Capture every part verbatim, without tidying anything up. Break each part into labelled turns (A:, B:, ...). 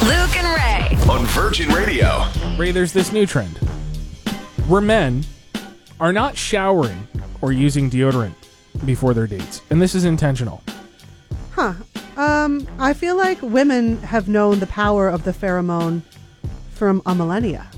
A: Luke and Ray.
B: On Virgin Radio.
C: Ray, there's this new trend where men are not showering or using deodorant before their dates. And this is intentional.
D: Huh. Um, I feel like women have known the power of the pheromone from a millennia.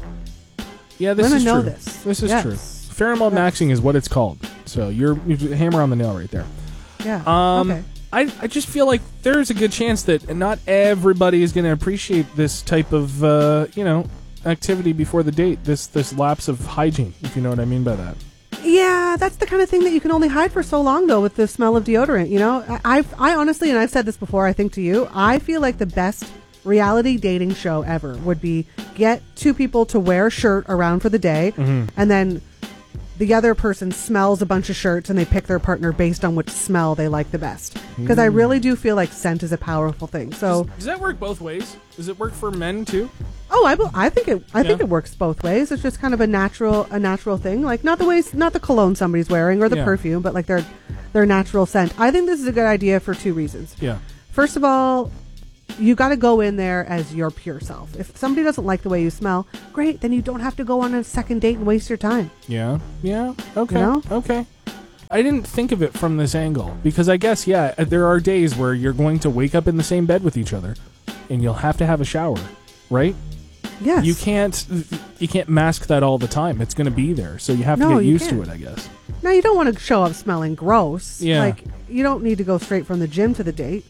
C: Yeah, this
D: women
C: is
D: know
C: true.
D: this.
C: This is
D: Yes.
C: true. Pheromone
D: Yes.
C: maxing is what it's called. So you're, you're hammer on the nail right there.
D: Yeah.
C: Um,
D: okay.
C: I, I just feel like there's a good chance that not everybody is going to appreciate this type of, uh, you know, activity before the date. This this lapse of hygiene, if you know what I mean by that.
D: Yeah, that's the kind of thing that you can only hide for so long, though, with the smell of deodorant. You know, I, I, I honestly, and I've said this before, I think to you, I feel like the best reality dating show ever would be get two people to wear a shirt around for the day,
C: Mm-hmm.
D: and then the other person smells a bunch of shirts and they pick their partner based on which smell they like the best. Because I really do feel like scent is a powerful thing. So,
C: Does, does that work both ways? Does it work for men too?
D: oh, I, bel- I think it, I think
C: Yeah.
D: it works both ways. It's just kind of a natural, a natural thing. Like not the ways, not the cologne somebody's wearing or the
C: Yeah.
D: perfume, but like their, their natural scent. I think this is a good idea for two reasons.
C: Yeah.
D: First of all, you got to go in there as your pure self. If somebody doesn't like the way you smell, great. Then you don't have to go on a second date and waste your time.
C: Yeah. Yeah. Okay.
D: You know?
C: Okay. I didn't think of it from this angle because I guess, yeah, there are days where you're going to wake up in the same bed with each other and you'll have to have a shower, right?
D: Yes.
C: You can't you can't mask that all the time. It's going to be there. So you have to
D: No,
C: get
D: you
C: used to
D: can't.
C: it, I guess.
D: Now, you don't want to show up smelling gross.
C: Yeah.
D: Like, you don't need to go straight from the gym to the date.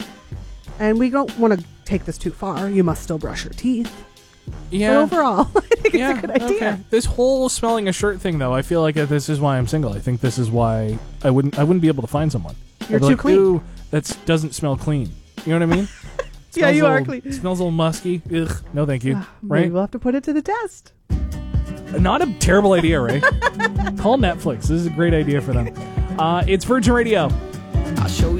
D: And we don't want to take this too far. You must still brush your teeth.
C: Yeah.
D: But overall, I think
C: yeah,
D: it's a good idea.
C: okay. This whole smelling a shirt thing, though, I feel like this is why I'm single. I think this is why I wouldn't I wouldn't be able to find someone.
D: You're
C: I'd be
D: too
C: like,
D: clean.
C: Ooh, that doesn't smell clean. You know what I mean?
D: Yeah,
C: Smells
D: you
C: a
D: are
C: little-
D: clean.
C: It smells a little musky. Ugh, no, thank you.
D: Maybe
C: Right?
D: we'll have to put it to the test.
C: Not a terrible idea, right? Call Netflix. This is a great idea for them. Uh, it's Virgin Radio.
E: I'll show you.